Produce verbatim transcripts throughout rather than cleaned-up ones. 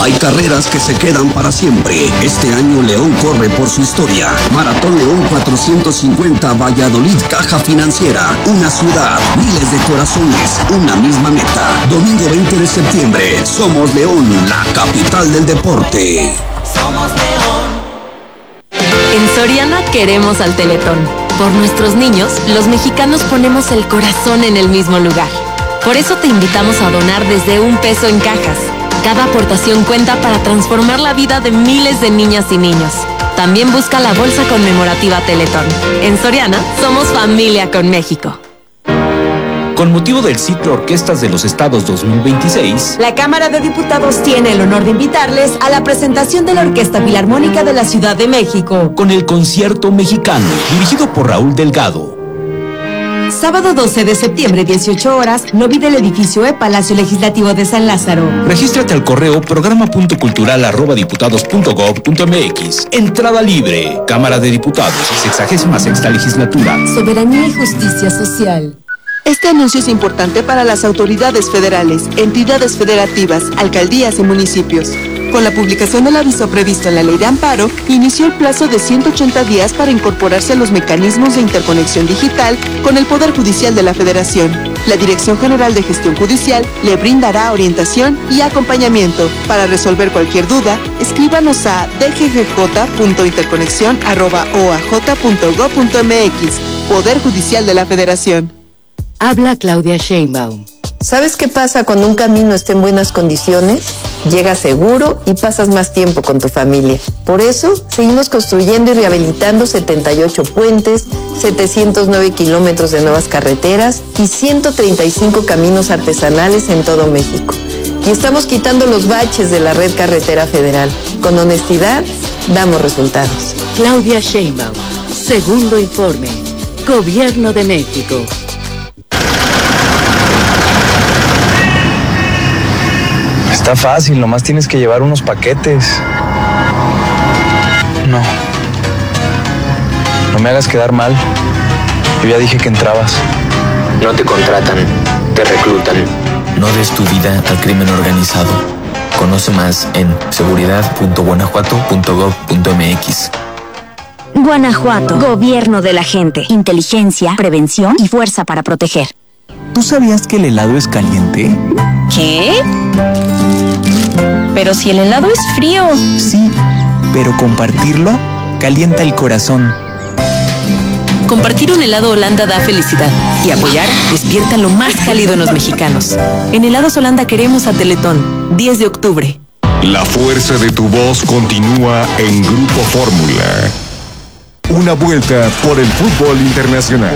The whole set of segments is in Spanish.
Hay carreras que se quedan para siempre. Este año León corre por su historia. Maratón León cuatrocientos cincuenta Valladolid Caja Financiera. Una ciudad, miles de corazones, una misma meta. Domingo veinte de septiembre. Somos León, la capital del deporte. Somos León. En Soriana queremos al Teletón. Por nuestros niños, los mexicanos ponemos el corazón en el mismo lugar. Por eso te invitamos a donar desde un peso en cajas. Cada aportación cuenta para transformar la vida de miles de niñas y niños. También busca la bolsa conmemorativa Teletón. En Soriana, somos familia con México. Con motivo del ciclo Orquestas de los Estados dos mil veintiséis, la Cámara de Diputados tiene el honor de invitarles a la presentación de la Orquesta Filarmónica de la Ciudad de México. Con el Concierto Mexicano, dirigido por Raúl Delgado. Sábado doce de septiembre, dieciocho horas, lobby del edificio E, Palacio Legislativo de San Lázaro. Regístrate al correo programa.cultural arroba diputados punto gob punto mx. Entrada libre. Cámara de Diputados, sexagésima sexta legislatura. Soberanía y justicia social. Este anuncio es importante para las autoridades federales, entidades federativas, alcaldías y municipios. Con la publicación del aviso previsto en la Ley de Amparo, inició el plazo de ciento ochenta días para incorporarse a los mecanismos de interconexión digital con el Poder Judicial de la Federación. La Dirección General de Gestión Judicial le brindará orientación y acompañamiento. Para resolver cualquier duda, escríbanos a d g g j punto interconexión arroba o a j punto gob punto m x. Poder Judicial de la Federación. Habla Claudia Sheinbaum. ¿Sabes qué pasa cuando un camino está en buenas condiciones? Llegas seguro y pasas más tiempo con tu familia. Por eso, seguimos construyendo y rehabilitando setenta y ocho puentes, setecientos nueve kilómetros de nuevas carreteras y ciento treinta y cinco caminos artesanales en todo México. Y estamos quitando los baches de la red carretera federal. Con honestidad, damos resultados. Claudia Sheinbaum. Segundo informe. Gobierno de México. Está fácil, nomás tienes que llevar unos paquetes. No. No me hagas quedar mal. Yo ya dije que entrabas. No te contratan, te reclutan. No des tu vida al crimen organizado. Conoce más en seguridad punto guanajuato punto gob punto mx. Guanajuato, gobierno de la gente. Inteligencia, prevención y fuerza para proteger. ¿Tú sabías que el helado es caliente? ¿Qué? Pero si el helado es frío. Sí, pero compartirlo calienta el corazón. Compartir un helado Holanda da felicidad y apoyar despierta lo más cálido en los mexicanos. En Helados Holanda queremos a Teletón, diez de octubre. La fuerza de tu voz continúa en Grupo Fórmula. Una vuelta por el fútbol internacional.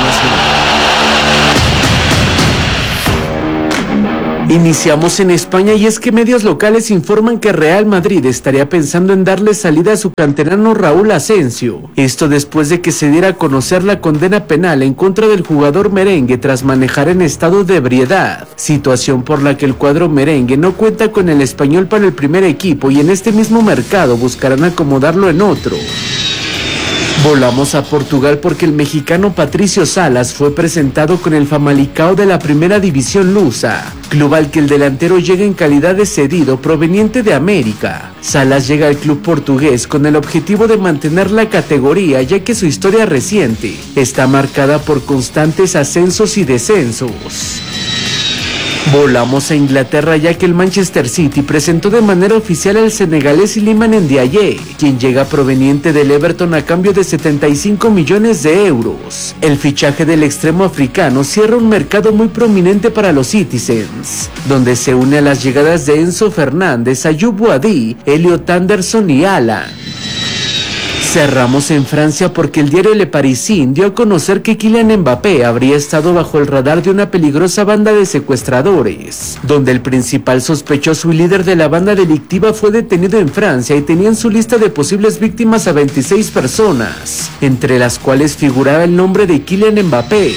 Iniciamos en España y es que medios locales informan que Real Madrid estaría pensando en darle salida a su canterano Raúl Asensio. Esto después de que se diera a conocer la condena penal en contra del jugador merengue tras manejar en estado de ebriedad, situación por la que el cuadro merengue no cuenta con el español para el primer equipo y en este mismo mercado buscarán acomodarlo en otro. Volamos a Portugal porque el mexicano Patricio Salas fue presentado con el Famalicão de la primera división lusa, club al que el delantero llega en calidad de cedido proveniente de América. Salas llega al club portugués con el objetivo de mantener la categoría, ya que su historia reciente está marcada por constantes ascensos y descensos. Volamos a Inglaterra ya que el Manchester City presentó de manera oficial al senegalés Iliman Ndiaye, quien llega proveniente del Everton a cambio de setenta y cinco millones de euros. El fichaje del extremo africano cierra un mercado muy prominente para los Citizens, donde se une a las llegadas de Enzo Fernández, Ayoub Boadi, Elliot Anderson y Alan. Cerramos en Francia porque el diario Le Parisien dio a conocer que Kylian Mbappé habría estado bajo el radar de una peligrosa banda de secuestradores, donde el principal sospechoso y líder de la banda delictiva fue detenido en Francia y tenía en su lista de posibles víctimas a veintiséis personas, entre las cuales figuraba el nombre de Kylian Mbappé.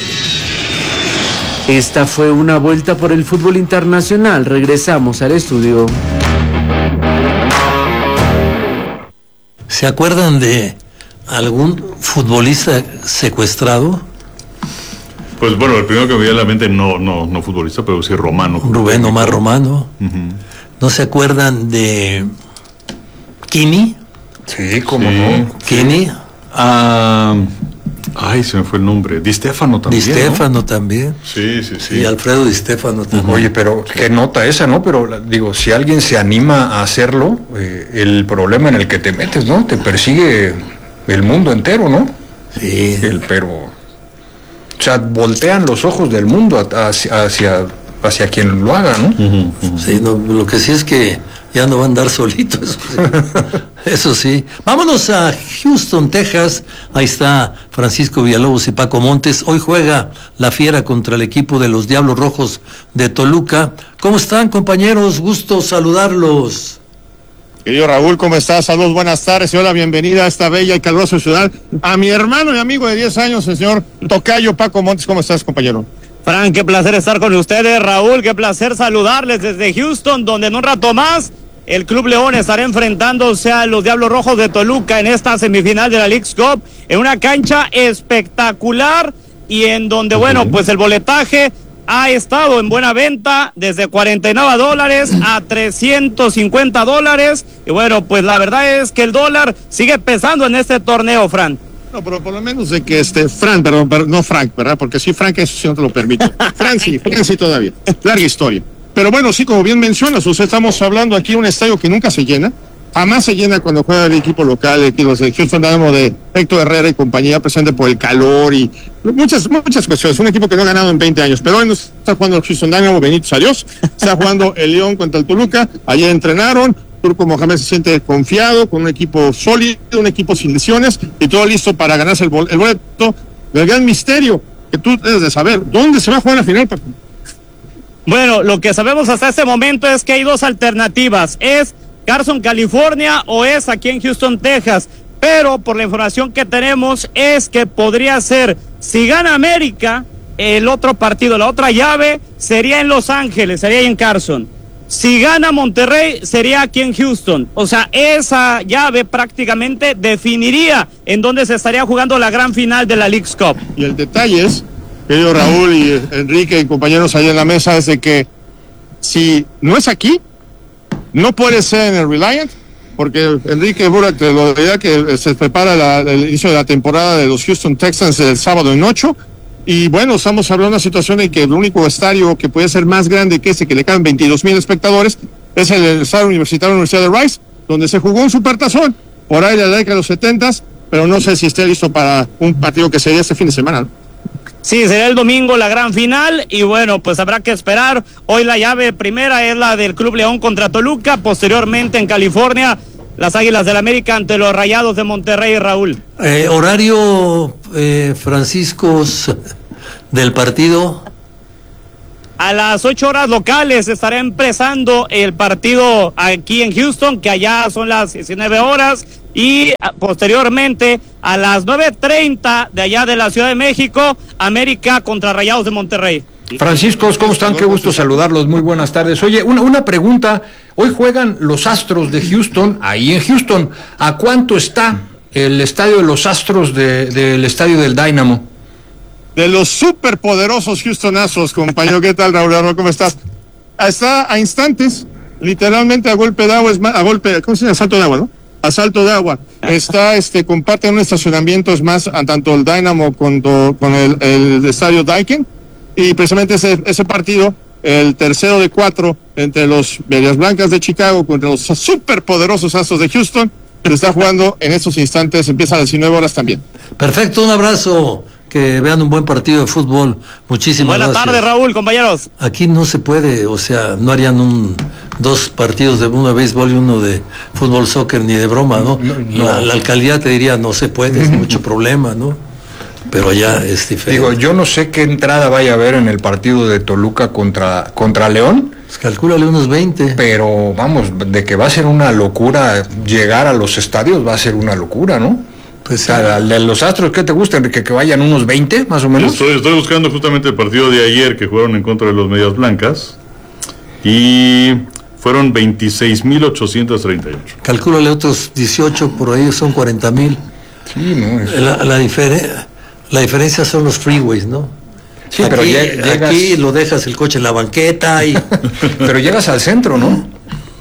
Esta fue una vuelta por el fútbol internacional. Regresamos al estudio. ¿Se acuerdan de algún futbolista secuestrado? Pues bueno, el primero que me viene a la mente, no, no, no futbolista, pero sí Romano. Rubén Omar Romano. Uh-huh. ¿No se acuerdan de Kini? Sí, cómo sí. no. Kini. Ah, ay, se me fue el nombre. Di Stéfano también. Di Stéfano ¿no? también. Sí, sí, sí. Y Alfredo Di Stéfano también. Oye, pero qué nota esa, ¿no? Pero digo, si alguien se anima a hacerlo, eh, el problema en el que te metes, ¿no? Te persigue el mundo entero, ¿no? Sí. El, pero, o sea, voltean los ojos del mundo hacia, hacia, hacia quien lo haga, ¿no? Uh-huh, uh-huh. Sí, no, lo que sí es que ya no va a andar solito, eso sí. Eso sí. Vámonos a Houston, Texas. Ahí está Francisco Villalobos y Paco Montes. Hoy juega la Fiera contra el equipo de los Diablos Rojos de Toluca. ¿Cómo están, compañeros? Gusto saludarlos. Querido Raúl, ¿cómo estás? Saludos, buenas tardes. Y hola, bienvenida a esta bella y calurosa ciudad. A mi hermano y amigo de diez años, el señor Tocayo Paco Montes. ¿Cómo estás, compañero? Fran, qué placer estar con ustedes. Raúl, qué placer saludarles desde Houston, donde en un rato más el Club León estará enfrentándose a los Diablos Rojos de Toluca en esta semifinal de la Leagues Cup, en una cancha espectacular y en donde, okay. bueno, pues el boletaje ha estado en buena venta desde cuarenta y nueve dólares a trescientos cincuenta dólares. Y bueno, pues la verdad es que el dólar sigue pesando en este torneo, Fran. No, pero por lo menos de que este, Fran, perdón, perdón, no Frank, ¿verdad? Porque sí, Frank, eso sí no te lo permito. Fran sí, Fran sí todavía. Larga historia. Pero bueno, sí, como bien mencionas, o sea, estamos hablando aquí de un estadio que nunca se llena. Jamás se llena cuando juega el equipo local, el los de Houston Dynamo de Héctor Herrera y compañía, presente por el calor y muchas muchas cuestiones. Un equipo que no ha ganado en veinte años, pero hoy no está jugando el Houston Dynamo, benitos a Dios. Está jugando el León contra el Toluca. Ayer entrenaron. Turco Mohamed se siente confiado, con un equipo sólido, un equipo sin lesiones y todo listo para ganarse el, bol el boleto del gran misterio que tú debes de saber. ¿Dónde se va a jugar la final, Paco? Bueno, lo que sabemos hasta este momento es que hay dos alternativas. Es Carson, California, o es aquí en Houston, Texas. Pero por la información que tenemos es que podría ser, si gana América, el otro partido, la otra llave, sería en Los Ángeles, sería ahí en Carson. Si gana Monterrey, sería aquí en Houston. O sea, esa llave prácticamente definiría en dónde se estaría jugando la gran final de la Leagues Cup. Y el detalle es, querido Raúl y Enrique y compañeros ahí en la mesa, es de que si no es aquí, no puede ser en el Reliant, porque Enrique Burak te lo diría que se prepara la, el inicio de la temporada de los Houston Texans el sábado en ocho. Y bueno, estamos hablando de una situación en que el único estadio que puede ser más grande que ese, que le caben veintidós mil espectadores, es el estadio universitario de la Universidad de Rice, donde se jugó un supertazón por ahí de la década de los setentas, pero no sé si esté listo para un partido que sería este fin de semana, ¿no? Sí, será el domingo la gran final y bueno, pues habrá que esperar. Hoy la llave primera es la del Club León contra Toluca, posteriormente en California las Águilas del América ante los Rayados de Monterrey, Raúl. Eh, horario, eh, Francisco, del partido. A las ocho horas locales estará empezando el partido aquí en Houston, que allá son las diecinueve horas, y posteriormente a las nueve treinta de allá de la Ciudad de México, América contra Rayados de Monterrey. Franciscos, ¿cómo están? Qué gusto saludarlos, muy buenas tardes. Oye, una, una pregunta, hoy juegan los Astros de Houston, ahí en Houston. ¿A cuánto está el estadio de los Astros de, del estadio del Dynamo? De los superpoderosos Houston Astros, compañero. ¿Qué tal, Raúl? ¿Cómo estás? Está a instantes, literalmente a golpe de agua, es más, a golpe, ¿cómo se llama? Asalto de agua, ¿no? Asalto de agua. Está, este, comparten un estacionamiento, es más, a tanto el Dynamo con, con el, el estadio Daikin. Y precisamente ese, ese partido, el tercero de cuatro entre los Medias Blancas de Chicago contra los superpoderosos Astros de Houston, se está jugando en estos instantes, empieza a las diecinueve horas también. Perfecto, un abrazo, que vean un buen partido de fútbol. Muchísimas Buenas gracias. Buenas tardes, Raúl, compañeros. Aquí no se puede, o sea, no harían un dos partidos de uno de béisbol y uno de fútbol, soccer, ni de broma, ¿no? no, no. La, la alcaldía te diría, no se puede, es mucho problema, ¿no? Pero ya es diferente. Digo, yo no sé qué entrada vaya a haber en el partido de Toluca contra, contra León. Pues calcúlale unos veinte. Pero vamos, de que va a ser una locura llegar a los estadios, va a ser una locura, ¿no? Pues, o sea, sí. De los Astros, ¿qué te gusta, Enrique? ¿Que vayan unos veinte, más o menos? Estoy, estoy buscando justamente el partido de ayer que jugaron en contra de los Medias Blancas y fueron veintiséis mil ochocientos treinta y ocho. Calcúlale otros dieciocho, por ahí son cuarenta mil. Sí, no. Es... La, la diferencia... La diferencia son los freeways, ¿no? Sí, aquí, pero llegas... aquí lo dejas el coche en la banqueta y... Pero llegas al centro, ¿no?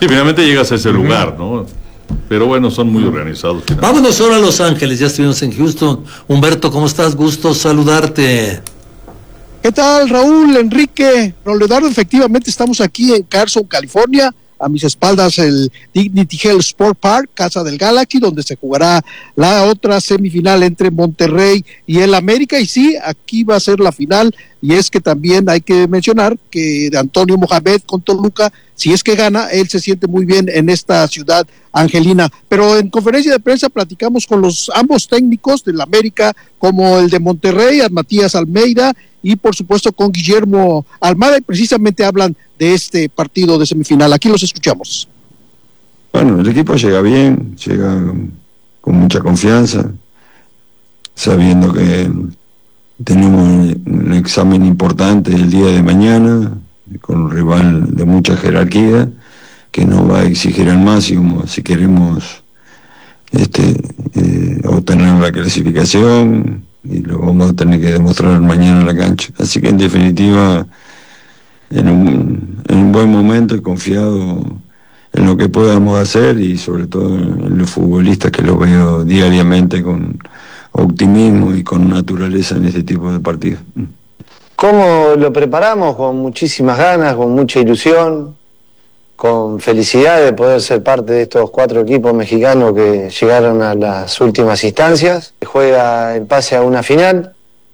Sí, finalmente llegas a ese uh-huh. lugar, ¿no? Pero bueno, son muy organizados. Finalmente. Vámonos ahora a Los Ángeles, ya estuvimos en Houston. Humberto, ¿cómo estás? Gusto saludarte. ¿Qué tal, Raúl, Enrique, Leonardo? Efectivamente estamos aquí en Carson, California. A mis espaldas el Dignity Health Sport Park, casa del Galaxy, donde se jugará la otra semifinal entre Monterrey y el América. Y sí, aquí va a ser la final. Y es que también hay que mencionar que Antonio Mohamed con Toluca, si es que gana, él se siente muy bien en esta ciudad angelina. Pero en conferencia de prensa platicamos con los ambos técnicos del América, como el de Monterrey, a Matías Almeida, y por supuesto con Guillermo Almada, y precisamente hablan de este partido de semifinal. Aquí los escuchamos. Bueno, el equipo llega bien, llega con mucha confianza, sabiendo que tenemos un examen importante el día de mañana, con un rival de mucha jerarquía, que nos va a exigir al máximo si queremos este, eh, obtener la clasificación, y lo vamos a tener que demostrar mañana en la cancha. Así que en definitiva, en un, en un buen momento, he confiado en lo que podamos hacer y sobre todo en los futbolistas, que los veo diariamente con optimismo y con naturaleza en este tipo de partidos. ¿Cómo lo preparamos? Con muchísimas ganas, con mucha ilusión, con felicidad de poder ser parte de estos cuatro equipos mexicanos que llegaron a las últimas instancias. Juega el pase a una final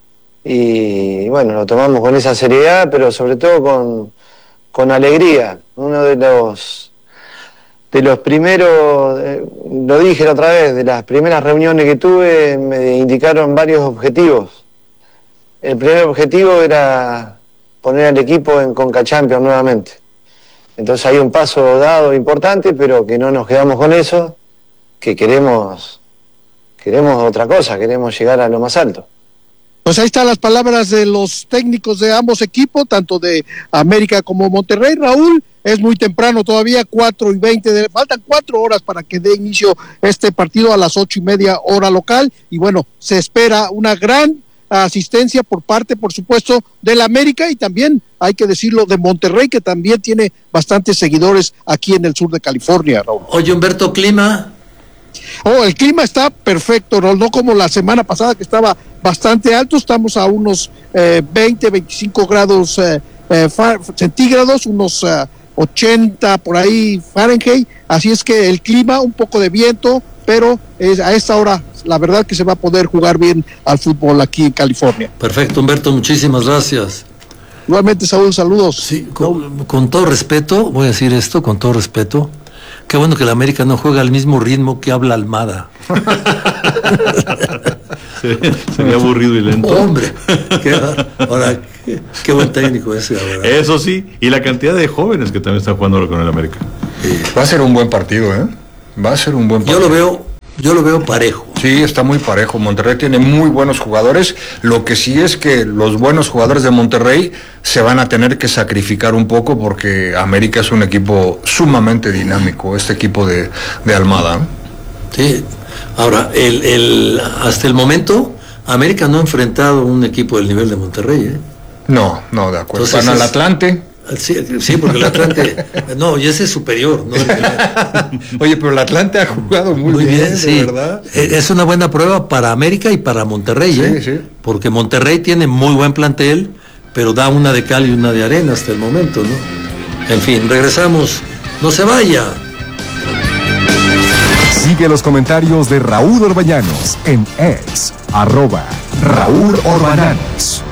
y bueno, lo tomamos con esa seriedad, pero sobre todo con, con alegría. Uno de los de los primeros, eh, lo dije la otra vez, de las primeras reuniones que tuve me indicaron varios objetivos. El primer objetivo era poner al equipo en Conca Champions nuevamente. Entonces hay un paso dado importante, pero que no nos quedamos con eso, que queremos, queremos otra cosa, queremos llegar a lo más alto. Pues ahí están las palabras de los técnicos de ambos equipos, tanto de América como Monterrey. Raúl, es muy temprano todavía, cuatro y veinte, de, faltan cuatro horas para que dé inicio este partido a las ocho y media hora local, y bueno, se espera una gran asistencia por parte, por supuesto, del América, y también, hay que decirlo, de Monterrey, que también tiene bastantes seguidores aquí en el sur de California, Raúl. Oye, Humberto, ¿clima? Oh, el clima está perfecto, Raúl, no como la semana pasada que estaba bastante alto. Estamos a unos eh, veinte, veinticinco grados eh, eh, centígrados, unos eh, ochenta por ahí Fahrenheit, así es que el clima, un poco de viento, pero es, a esta hora la verdad que se va a poder jugar bien al fútbol aquí en California. Perfecto, Humberto, muchísimas gracias. Igualmente, Saúl, saludos. Sí, con, con todo respeto, voy a decir esto, con todo respeto, qué bueno que el América no juega al mismo ritmo que habla Almada. Sí, sería aburrido y lento. Hombre, qué, ahora, qué, qué buen técnico ese, la verdad. Eso sí, y la cantidad de jóvenes que también están jugando con el América. Sí. Va a ser un buen partido, ¿eh? Va a ser un buen partido. Yo lo veo, yo lo veo parejo. Sí, está muy parejo. Monterrey tiene muy buenos jugadores. Lo que sí es que los buenos jugadores de Monterrey se van a tener que sacrificar un poco, porque América es un equipo sumamente dinámico, este equipo de, de Almada. Sí. Ahora, el, el, hasta el momento, América no ha enfrentado un equipo del nivel de Monterrey, ¿eh? No, no, de acuerdo. Entonces, van al Atlante. Sí, sí, porque el Atlante, no, y ese es superior, ¿no? Oye, pero el Atlante ha jugado muy, muy bien, bien, sí. De verdad. Es una buena prueba para América y para Monterrey, sí, ¿eh? Sí. Porque Monterrey tiene muy buen plantel, pero da una de cal y una de arena hasta el momento, ¿no? En fin, regresamos, no se vaya. Sigue los comentarios de Raúl Orbañanos en X, arroba Raúl Orbañanos.